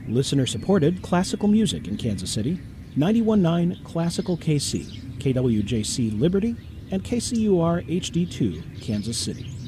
Listener-supported classical music in Kansas City, 91.9 Classical KC, KWJC Liberty, and KCUR HD2, Kansas City.